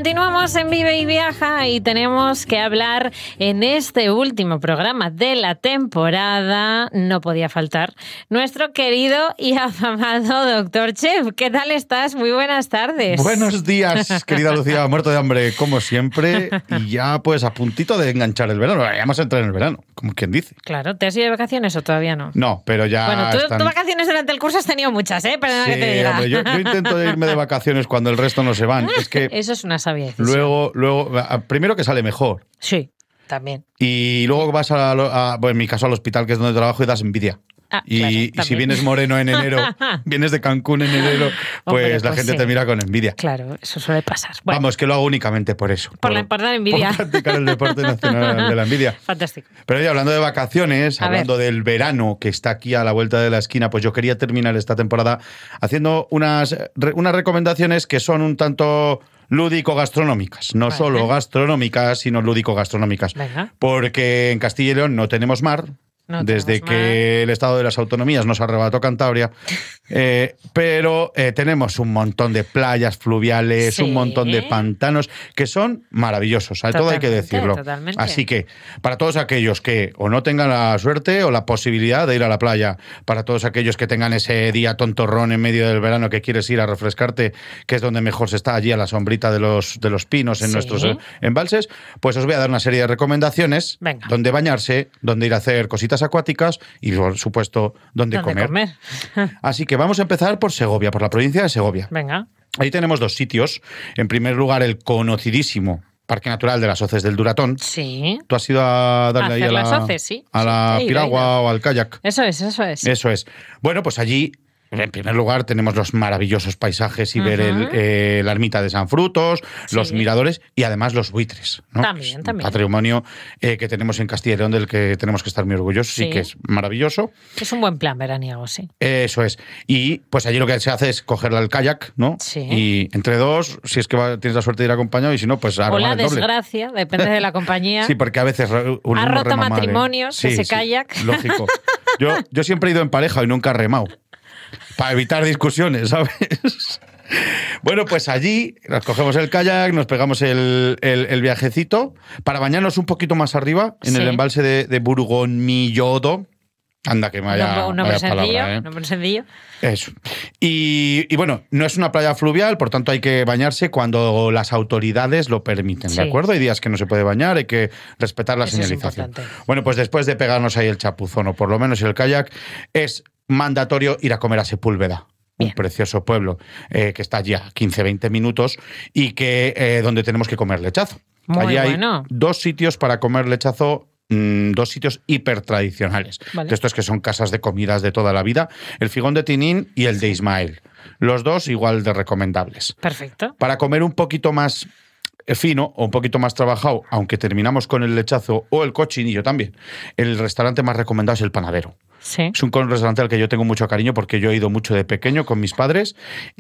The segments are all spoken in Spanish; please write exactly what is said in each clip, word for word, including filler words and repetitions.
Continuamos en Vive y Viaja y tenemos que hablar en este último programa de la temporada, no podía faltar, nuestro querido y afamado doctor Chef. ¿Qué tal estás? Muy buenas tardes. Buenos días, querida Lucía, muerto de hambre como siempre y ya pues a puntito de enganchar el verano. Ya vamos a entrar en el verano, como quien dice. Claro, ¿te has ido de vacaciones o todavía no? No, pero ya Bueno, tú, están... tú vacaciones durante el curso has tenido muchas, ¿eh? Perdona sí, que te diga. Hombre, yo, yo intento irme de vacaciones cuando el resto no se van. Es que Eso es una sabia decisión. luego, luego, primero que sale mejor. Sí, también. Y luego vas a, a bueno, en mi caso al hospital, que es donde trabajo, y das envidia. Ah, y, claro, y si vienes moreno en enero, vienes de Cancún en enero, pues, Hombre, la pues gente sí. te mira con envidia. Claro, eso suele pasar. Bueno, Vamos, que lo hago únicamente por eso. por, la, por la envidia. Por practicar el deporte nacional de la envidia. Fantástico. Pero ya hablando de vacaciones, A hablando ver. del verano que está aquí a la vuelta de la esquina, pues yo quería terminar esta temporada haciendo unas, unas recomendaciones que son un tanto lúdico-gastronómicas. No Vale. solo gastronómicas, sino lúdico-gastronómicas. Venga. Porque en Castilla y León no tenemos mar. No desde tenemos que el Estado de las Autonomías nos arrebató Cantabria, eh, pero eh, tenemos un montón de playas fluviales, Sí. un montón de pantanos que son maravillosos, a todo hay que Totalmente, decirlo. totalmente. Así que para todos aquellos que o no tengan la suerte o la posibilidad de ir a la playa, para todos aquellos que tengan ese día tontorrón en medio del verano que quieres ir a refrescarte, que es donde mejor se está, allí a la sombrita de los, de los pinos en Sí. nuestros eh, embalses, pues os voy a dar una serie de recomendaciones. Venga. Donde bañarse, donde ir a hacer cositas acuáticas y, por supuesto, donde, ¿Dónde comer. comer? Así que vamos a empezar por Segovia, por la provincia de Segovia. Venga. Ahí tenemos dos sitios. En primer lugar, el conocidísimo Parque Natural de las Hoces del Duratón. Sí. ¿Tú has ido a darle Hacer ahí a las la, hoces, sí. a Sí, la he ido, he piragua ido. o al kayak? Eso es, eso es. Eso es. Bueno, pues allí, en primer lugar, tenemos los maravillosos paisajes y ver el, Ujú. eh, la ermita de San Frutos, Sí. los miradores y además los buitres, ¿no? También, Es un también. patrimonio eh, que tenemos en Castilla y León del que tenemos que estar muy orgullosos Sí. y que es maravilloso. Es un buen plan veraniego, sí. Eso es. Y pues allí lo que se hace es cogerla al kayak, ¿no? Sí. Y entre dos, si es que va- tienes la suerte de ir acompañado y si no, pues a O la remar el doble. desgracia, depende de la compañía. Sí, porque a veces re- uno Ha roto rema mal, ¿eh? matrimonios ese kayak. Lógico. Yo, yo siempre he ido en pareja y nunca he remado. Para evitar discusiones, ¿sabes? Bueno, pues allí nos cogemos el kayak, nos pegamos el, el- el viajecito para bañarnos un poquito más arriba en Sí. el embalse de, de Burgonmillodo. Anda, que me vaya, un nombre vaya sencillo, palabra, ¿eh? nombre sencillo. Eso. Y, y bueno, no es una playa fluvial, por tanto hay que bañarse cuando las autoridades lo permiten, Sí. ¿de acuerdo? Hay días que no se puede bañar, hay que respetar la Eso es señalización. importante. Bueno, pues después de pegarnos ahí el chapuzón, o por lo menos el kayak, es mandatorio ir a comer a Sepúlveda. Bien. Un precioso pueblo eh, que está allí a quince a veinte minutos y que eh, donde tenemos que comer lechazo. Muy allí hay bueno. dos sitios para comer lechazo, mm, dos sitios hiper tradicionales. Vale. Estos que son casas de comidas de toda la vida, el Figón de Tinín y el de Ismael. Los dos igual de recomendables. Perfecto. Para comer un poquito más fino o un poquito más trabajado, aunque terminamos con el lechazo o el cochinillo también, el restaurante más recomendado es el Panadero. Sí. Es un restaurante al que yo tengo mucho cariño porque yo he ido mucho de pequeño con mis padres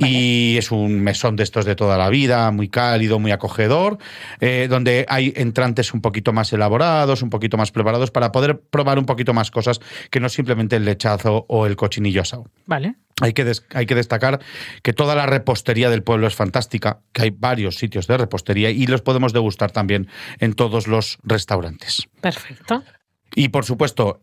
y es un mesón de estos de toda la vida, muy cálido, muy acogedor, eh, donde hay entrantes un poquito más elaborados, un poquito más preparados para poder probar un poquito más cosas que no simplemente el lechazo o el cochinillo asado. Vale. Hay que, des- hay que destacar que toda la repostería del pueblo es fantástica, que hay varios sitios de repostería y los podemos degustar también en todos los restaurantes. Perfecto. Y por supuesto,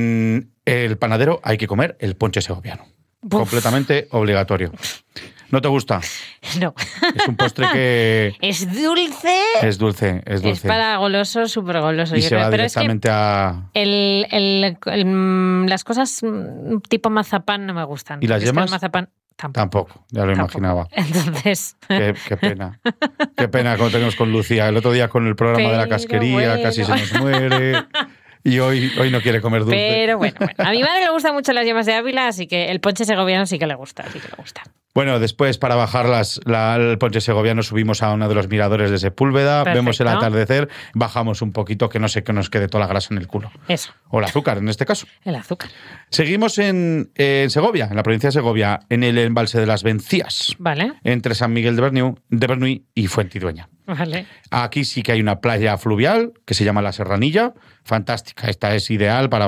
en el Panadero hay que comer el ponche segoviano. Uf. Completamente obligatorio. ¿No te gusta? No. Es un postre que Es dulce. es dulce, es Es dulce. para golosos, súper goloso. y yo se creo. va Pero es que directamente a... el, el- el- mm, las cosas mm, tipo mazapán no me gustan. ¿Y las Es que el yemas? mazapán tampoco. Tampoco, ya lo Tampoco. imaginaba. Entonces, Qué, qué pena. Qué pena como tenemos con Lucía. El otro día con el programa de la Pero casquería bueno. casi se nos muere. Y hoy, hoy no quiere comer dulce. pero bueno, bueno. A mi madre le gustan mucho las yemas de Ávila, así que el ponche segoviano sí que le gusta, sí que le gusta. Bueno, después para bajar las, la- el ponche segoviano subimos a uno de los miradores de Sepúlveda, Perfecto. vemos el atardecer, bajamos un poquito que no sé que nos quede toda la grasa en el culo. Eso, O el azúcar en este caso. el azúcar. Seguimos en, en Segovia, en la provincia de Segovia, en el embalse de las Vencías, Vale, entre San Miguel de Berniu, de Bernuy y Fuentidueña. vale. Aquí sí que hay una playa fluvial que se llama La Serranilla, fantástica. Esta es ideal para